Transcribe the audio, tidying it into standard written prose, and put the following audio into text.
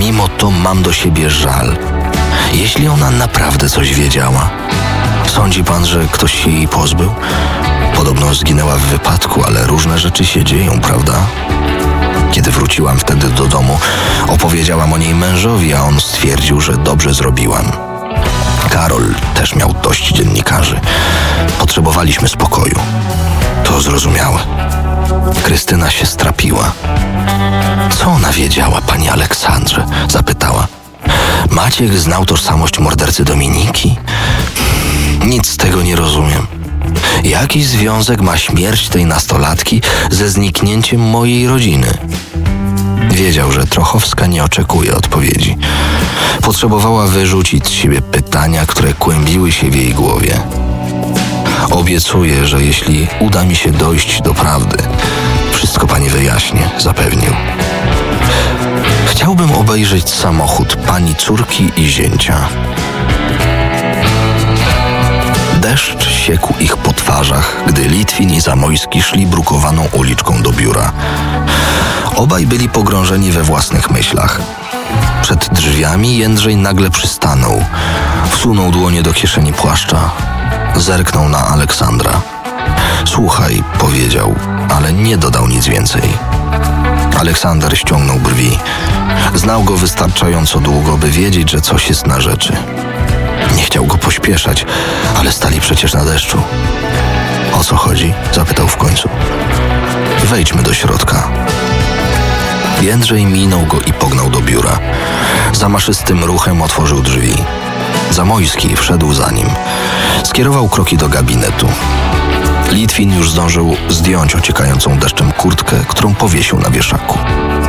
mimo to mam do siebie żal. Jeśli ona naprawdę coś wiedziała, sądzi pan, że ktoś się jej pozbył? Podobno zginęła w wypadku, ale różne rzeczy się dzieją, prawda? Kiedy wróciłam wtedy do domu, opowiedziałam o niej mężowi, a on stwierdził, że dobrze zrobiłam. Karol też miał dość dziennikarzy. Potrzebowaliśmy spokoju. To zrozumiałe. Krystyna się strapiła. Co ona wiedziała, pani Aleksandrze? Zapytała. Maciek znał tożsamość mordercy Dominiki? Nic z tego nie rozumiem. Jaki związek ma śmierć tej nastolatki ze zniknięciem mojej rodziny? Wiedział, że Trochowska nie oczekuje odpowiedzi. Potrzebowała wyrzucić z siebie pytania, które kłębiły się w jej głowie. Obiecuję, że jeśli uda mi się dojść do prawdy, wszystko pani wyjaśnię, zapewnił. Chciałbym obejrzeć samochód pani córki i zięcia. Deszcz siekł ich po twarzach, gdy Litwin i Zamojski szli brukowaną uliczką do biura. Obaj byli pogrążeni we własnych myślach. Przed drzwiami Jędrzej nagle przystanął. Wsunął dłonie do kieszeni płaszcza. Zerknął na Aleksandra. Słuchaj, powiedział, ale nie dodał nic więcej. Aleksander ściągnął brwi. Znał go wystarczająco długo, by wiedzieć, że coś jest na rzeczy. Nie chciał go pośpieszać, ale stali przecież na deszczu. O co chodzi? Zapytał w końcu. Wejdźmy do środka. Jędrzej minął go i pognał do biura. Zamaszystym ruchem otworzył drzwi. Zamojski wszedł za nim. Skierował kroki do gabinetu. Litwin już zdążył zdjąć ociekającą deszczem kurtkę, którą powiesił na wieszaku.